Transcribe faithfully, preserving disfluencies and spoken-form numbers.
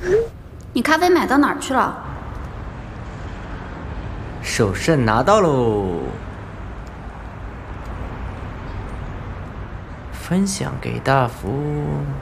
你咖啡买到哪儿去了？ 首胜拿到喽，分享给大福。